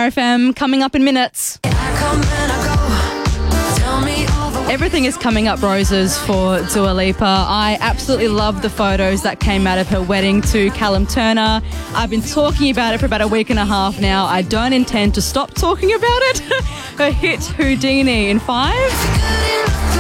Power FM coming up in minutes. Everything is coming up roses for Dua Lipa. I absolutely love the photos that came out of her wedding to Callum Turner. I've been talking about it for about a week and a half now. I don't intend to stop talking about it. Her hit Houdini in 5.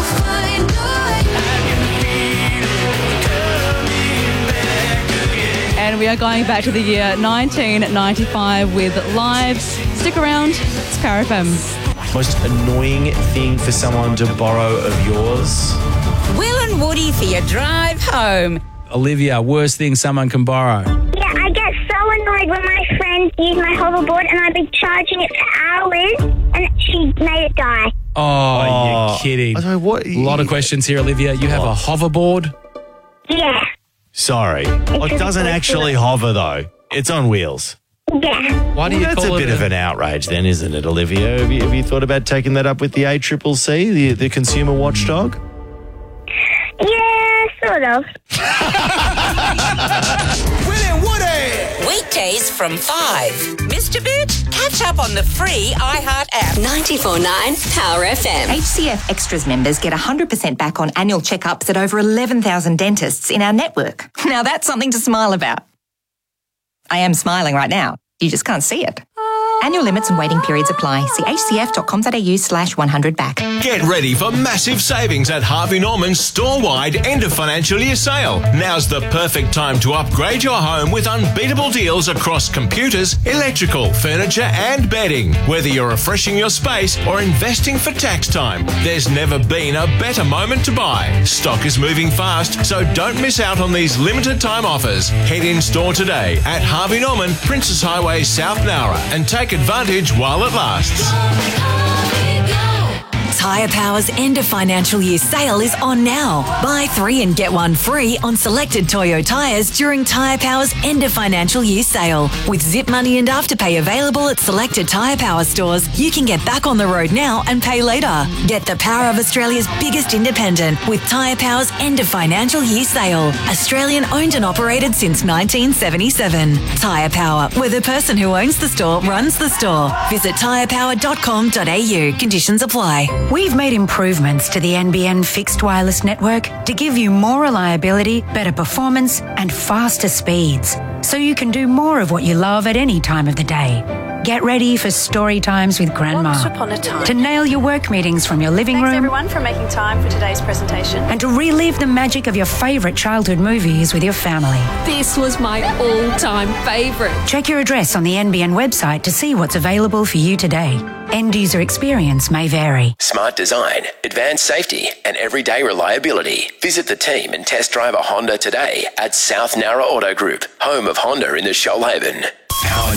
And we are going back to the year 1995 with Live. Stick around. It's Power FM. Most annoying thing for someone to borrow of yours? Will and Woody for your drive home. Olivia, worst thing someone can borrow? Yeah, I get so annoyed when my friends use my hoverboard and I've been charging it for hours and she made it die. Oh, you're kidding. What? A lot of questions here, Olivia. You have a hoverboard? Yeah. Sorry. It doesn't actually hover, though. It's on wheels. Yeah. Why do you That's call a it bit of an outrage then, isn't it, Olivia? Have you thought about taking that up with the ACCC, the consumer watchdog? Yeah, sort of. Will and Woody! Weekdays from 5. Mr. Bitch, catch up on the free iHeart app. 94.9 Power FM. HCF Extras members get 100% back on annual checkups at over 11,000 dentists in our network. Now that's something to smile about. I am smiling right now. You just can't see it. Annual limits and waiting periods apply. See hcf.com.au/100back. Get ready for massive savings at Harvey Norman's store-wide end of financial year sale. Now's the perfect time to upgrade your home with unbeatable deals across computers, electrical, furniture and bedding. Whether you're refreshing your space or investing for tax time, there's never been a better moment to buy. Stock is moving fast, so don't miss out on these limited time offers. Head in store today at Harvey Norman, Princess Highway, South Nowra, and take advantage while it lasts. Tyre Power's end of financial year sale is on now. Buy 3 and get 1 free on selected Toyo tyres during Tyre Power's end of financial year sale. With Zip Money and Afterpay available at selected Tyre Power stores, you can get back on the road now and pay later. Get the power of Australia's biggest independent with Tyre Power's end of financial year sale. Australian owned and operated since 1977. Tyre Power, where the person who owns the store runs the store. Visit tyrepower.com.au. Conditions apply. We've made improvements to the NBN fixed wireless network to give you more reliability, better performance and faster speeds, so you can do more of what you love at any time of the day. Get ready for story times with Grandma. Once upon a time. To nail your work meetings from your living room. Thanks everyone for making time for today's presentation. And to relive the magic of your favourite childhood movies with your family. This was my all-time favourite. Check your address on the NBN website to see what's available for you today. End user experience may vary. Smart design, advanced safety and everyday reliability. Visit the team and test drive a Honda today at South Nowra Auto Group, home of Honda in the Shoalhaven. Power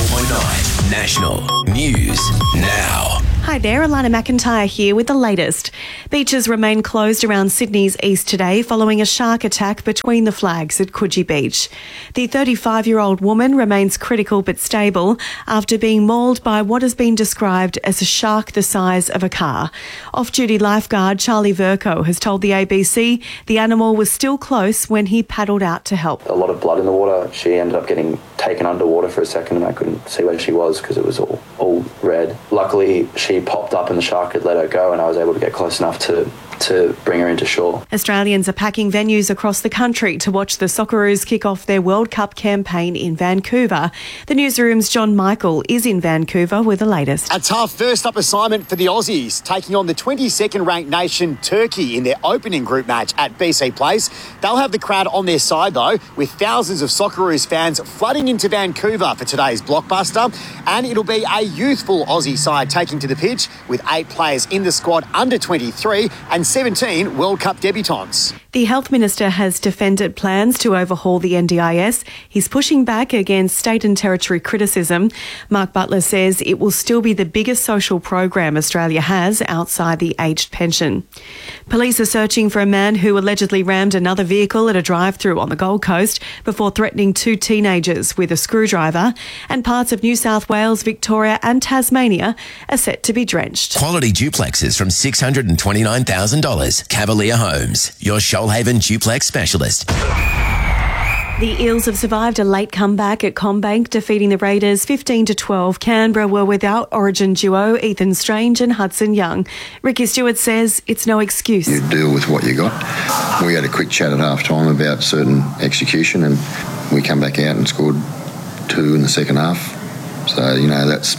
94.9 National News Now. Hi there, Alana McIntyre here with the latest. Beaches remain closed around Sydney's east today following a shark attack between the flags at Coogee Beach. The 35-year-old woman remains critical but stable after being mauled by what has been described as a shark the size of a car. Off-duty lifeguard Charlie Verco has told the ABC the animal was still close when he paddled out to help. A lot of blood in the water. She ended up getting taken underwater for a second and I couldn't see where she was because it was all red. Luckily, she popped up and the shark had let her go and I was able to get close enough to bring her into shore. Australians are packing venues across the country to watch the Socceroos kick off their World Cup campaign in Vancouver. The newsroom's John Michael is in Vancouver with the latest. A tough first-up assignment for the Aussies, taking on the 22nd ranked nation Turkey in their opening group match at BC Place. They'll have the crowd on their side though, with thousands of Socceroos fans flooding into Vancouver for today's blockbuster, and it'll be a youthful Aussie side taking to the pitch with 8 players in the squad under 23 and 17 World Cup debutants. The Health Minister has defended plans to overhaul the NDIS. He's pushing back against state and territory criticism. Mark Butler says it will still be the biggest social program Australia has outside the aged pension. Police are searching for a man who allegedly rammed another vehicle at a drive-through on the Gold Coast before threatening 2 teenagers with a screwdriver, and parts of New South Wales, Victoria and Tasmania are set to be drenched. Quality duplexes from $629,000. Cavalier Homes, your Shoalhaven duplex specialist. The Eels have survived a late comeback at CommBank, defeating the Raiders 15-12. Canberra were without Origin duo Ethan Strange and Hudson Young. Ricky Stewart says it's no excuse. You deal with what you got. We had a quick chat at half time about certain execution, and we come back out and scored 2 in the second half. So, that's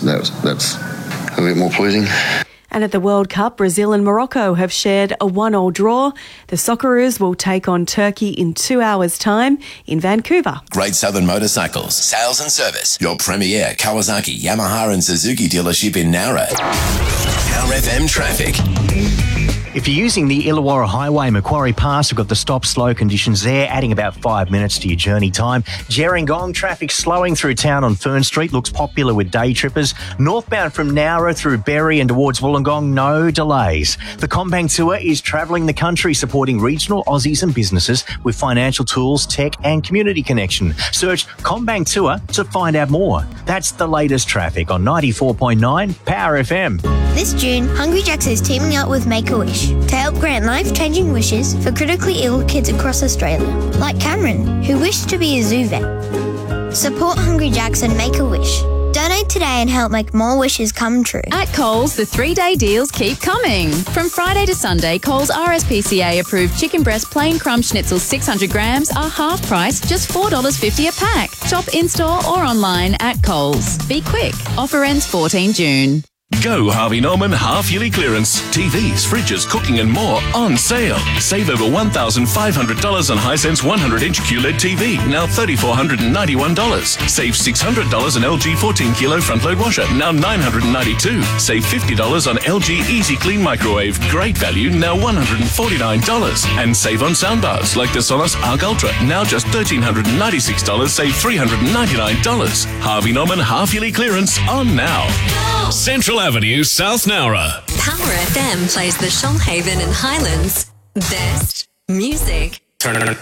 a bit more pleasing. And at the World Cup, Brazil and Morocco have shared a 1-1 draw. The Socceroos will take on Turkey in 2 hours' time in Vancouver. Great Southern Motorcycles, sales and service. Your premier Kawasaki, Yamaha and Suzuki dealership in Nowra. Power FM traffic. If you're using the Illawarra Highway, Macquarie Pass, we've got the stop-slow conditions there, adding about 5 minutes to your journey time. Gerringong, traffic slowing through town on Fern Street, looks popular with day trippers. Northbound from Nowra through Berry and towards Wollongong, no delays. The CommBank Tour is travelling the country, supporting regional Aussies and businesses with financial tools, tech and community connection. Search CommBank Tour to find out more. That's the latest traffic on 94.9 Power FM. This June, Hungry Jack's is teaming up with Make-A-Wish to help grant life-changing wishes for critically ill kids across Australia, like Cameron, who wished to be a zoo vet. Support Hungry Jack's and Make-A-Wish. Donate today and help make more wishes come true. At Coles, the 3-day deals keep coming. From Friday to Sunday, Coles RSPCA-approved chicken breast plain crumb schnitzels 600 grams are half price, just $4.50 a pack. Shop in-store or online at Coles. Be quick. Offer ends 14 June. Go Harvey Norman half-yearly clearance. TVs, fridges, cooking and more on sale. Save over $1,500 on Hisense 100-inch QLED TV, now $3,491. Save $600 on LG 14-kilo front-load washer, now $992. Save $50 on LG Easy Clean microwave, great value, now $149. And save on soundbars like the Sonos Arc Ultra, now just $1,396, save $399. Harvey Norman half-yearly clearance on now. Central Avenue, South Nowra. Power FM plays the Shoalhaven and Highlands best music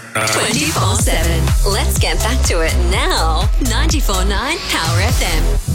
24/7. Let's get back to it now. 94.9 Power FM.